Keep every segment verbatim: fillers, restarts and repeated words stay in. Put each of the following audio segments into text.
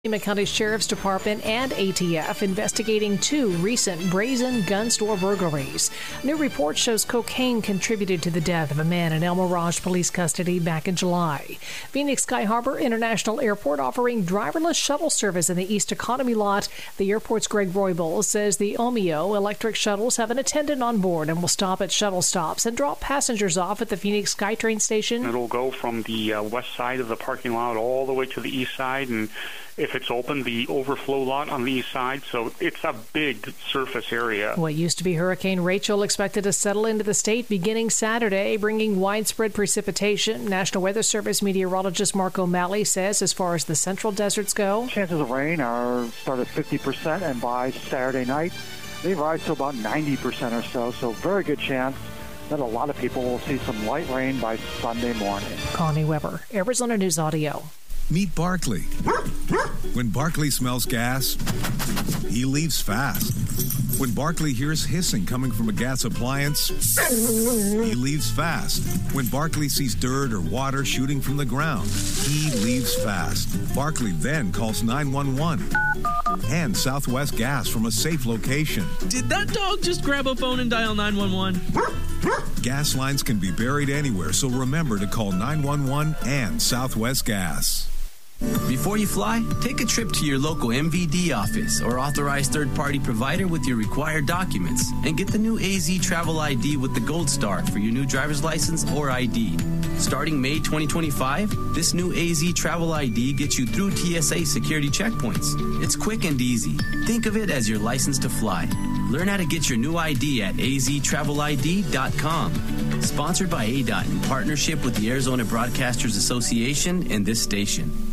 County Sheriff's Department and A T F investigating two recent brazen gun store burglaries. A new report shows cocaine contributed to the death of a man in El Mirage police custody back in July. Phoenix Sky Harbor International Airport offering driverless shuttle service in the East Economy lot. The airport's Greg Roybal says the Omeo electric shuttles have an attendant on board and will stop at shuttle stops and drop passengers off at the Phoenix SkyTrain station. It'll go from the uh, west side of the parking lot all the way to the east side, and if it's open, the overflow lot on the east side. So it's a big surface area. What used to be Hurricane Rachel expected to settle into the state beginning Saturday, bringing widespread precipitation. National Weather Service meteorologist Mark O'Malley says as far as the central deserts go, chances of rain are start at fifty percent, and by Saturday night, they rise to about ninety percent or so. So very good chance that a lot of people will see some light rain by Sunday morning. Connie Weber, Arizona News Audio. Meet Barkley. When Barkley smells gas, he leaves fast. When Barkley hears hissing coming from a gas appliance, he leaves fast. When Barkley sees dirt or water shooting from the ground, he leaves fast. Barkley then calls nine one one and Southwest Gas from a safe location. Did that dog just grab a phone and dial nine one one? Gas lines can be buried anywhere, so remember to call nine one one and Southwest Gas. Before you fly, take a trip to your local M V D office or authorized third-party provider with your required documents and get the new A Z Travel I D with the Gold Star for your new driver's license or I D. Starting May twenty twenty-five, this new A Z Travel I D gets you through T S A security checkpoints. It's quick and easy. Think of it as your license to fly. Learn how to get your new I D at a z travel I D dot com. Sponsored by A D O T in partnership with the Arizona Broadcasters Association and this station.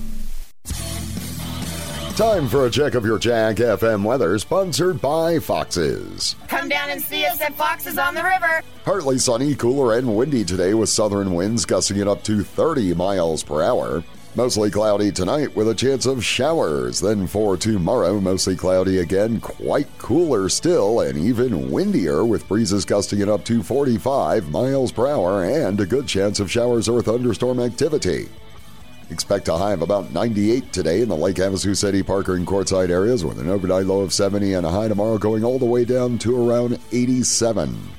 Time for a check of your Jack F M weather, sponsored by Fox's. Come down and see us at Fox's on the river. Partly sunny, cooler, and windy today with southern winds gusting it up to thirty miles per hour. Mostly cloudy tonight with a chance of showers. Then for tomorrow, mostly cloudy again, quite cooler still, and even windier with breezes gusting it up to forty-five miles per hour and a good chance of showers or thunderstorm activity. Expect a high of about ninety-eight today in the Lake Havasu City, Parker, and Quartzsite areas with an overnight low of seventy and a high tomorrow going all the way down to around eighty-seven.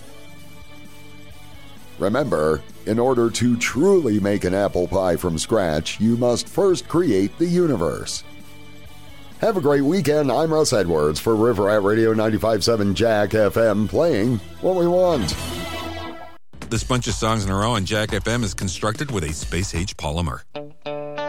Remember, in order to truly make an apple pie from scratch, you must first create the universe. Have a great weekend. I'm Russ Edwards for River at Radio ninety-five point seven Jack F M, playing what we want. This bunch of songs in a row on Jack F M is constructed with a space-age polymer.